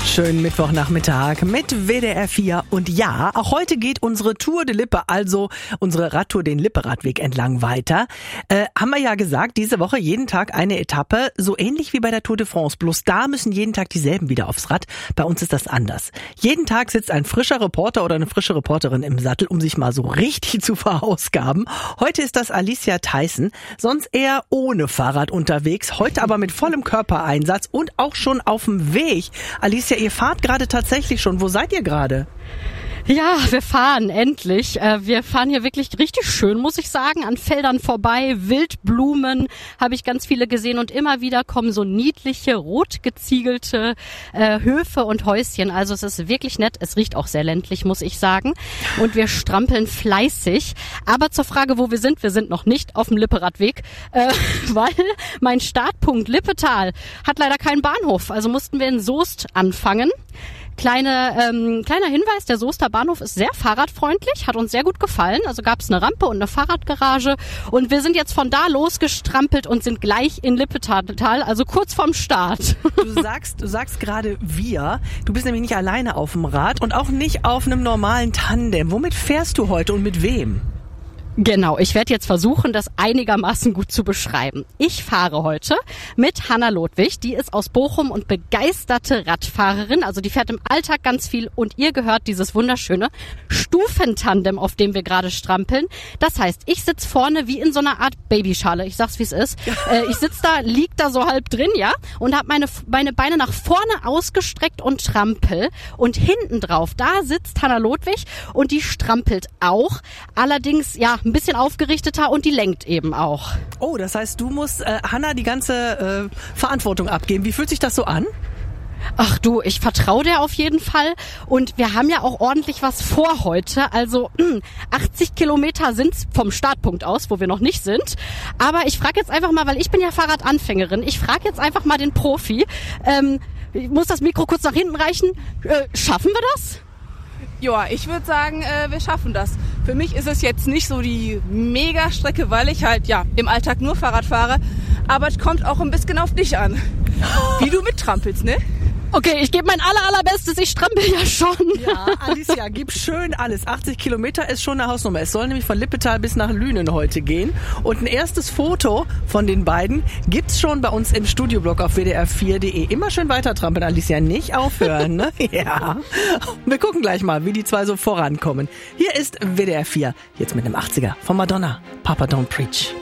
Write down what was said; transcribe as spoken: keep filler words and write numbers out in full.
Schönen Mittwochnachmittag mit W D R vier. Und ja, auch heute geht unsere Tour de Lippe, also unsere Radtour den Lippe-Radweg entlang weiter. Äh, haben wir ja gesagt, diese Woche jeden Tag eine Etappe, so ähnlich wie bei der Tour de France. Bloß da müssen jeden Tag dieselben wieder aufs Rad. Bei uns ist das anders. Jeden Tag sitzt ein frischer Reporter oder eine frische Reporterin im Sattel, um sich mal so richtig zu verausgaben. Heute ist das Alicia Tyson, sonst eher ohne Fahrrad unterwegs, heute aber mit vollem Körpereinsatz und auch schon auf dem Weg. Alicia, ihr fahrt gerade tatsächlich schon. Wo seid ihr gerade? Ja, wir fahren endlich. Wir fahren hier wirklich richtig schön, muss ich sagen, an Feldern vorbei. Wildblumen habe ich ganz viele gesehen und immer wieder kommen so niedliche, rot geziegelte äh, Höfe und Häuschen. Also es ist wirklich nett. Es riecht auch sehr ländlich, muss ich sagen. Und wir strampeln fleißig. Aber zur Frage, wo wir sind, wir sind noch nicht auf dem Lippe-Radweg, äh, weil mein Startpunkt Lippetal hat leider keinen Bahnhof. Also mussten wir in Soest anfangen. Kleine, ähm, kleiner Hinweis, der Soester Bahnhof ist sehr fahrradfreundlich, hat uns sehr gut gefallen. Also gab es eine Rampe und eine Fahrradgarage und wir sind jetzt von da losgestrampelt und sind gleich in Lippetal, also kurz vorm Start. Du sagst, du sagst gerade wir, du bist nämlich nicht alleine auf dem Rad und auch nicht auf einem normalen Tandem. Womit fährst du heute und mit wem? Genau, ich werde jetzt versuchen, das einigermaßen gut zu beschreiben. Ich fahre heute mit Hanna Lodwig, die ist aus Bochum und begeisterte Radfahrerin, also die fährt im Alltag ganz viel und ihr gehört dieses wunderschöne Stufentandem, auf dem wir gerade strampeln. Das heißt, ich sitze vorne wie in so einer Art Babyschale, ich sag's wie es ist. Äh, ich sitze da, lieg da so halb drin, ja, und habe meine, meine Beine nach vorne ausgestreckt und trampel und hinten drauf, da sitzt Hanna Lodwig und die strampelt auch, allerdings, ja, ein bisschen aufgerichteter und die lenkt eben auch. Oh, das heißt, du musst äh, Hanna die ganze äh, Verantwortung abgeben. Wie fühlt sich das so an? Ach du, ich vertraue dir auf jeden Fall und wir haben ja auch ordentlich was vor heute. Also mh, achtzig Kilometer sind's vom Startpunkt aus, wo wir noch nicht sind. Aber ich frage jetzt einfach mal, weil ich bin ja Fahrradanfängerin, ich frage jetzt einfach mal den Profi. Ähm, ich muss das Mikro kurz nach hinten reichen. Äh, schaffen wir das? Ja, ich würde sagen, äh, wir schaffen das. Für mich ist es jetzt nicht so die Mega-Strecke, weil ich halt ja im Alltag nur Fahrrad fahre. Aber es kommt auch ein bisschen auf dich an, wie du mittrampelst, ne? Okay, ich gebe mein aller, allerbestes. Ich strampel ja schon. Ja, Alicia, gib schön alles. achtzig Kilometer ist schon eine Hausnummer. Es soll nämlich von Lippetal bis nach Lünen heute gehen. Und ein erstes Foto von den beiden gibt's schon bei uns im Studioblog auf w d r vier punkt d e. Immer schön weiter trampeln, Alicia. Nicht aufhören, ne? Ja. Wir gucken gleich mal, wie die zwei so vorankommen. Hier ist W D R vier. Jetzt mit einem achtziger von Madonna. Papa Don't Preach.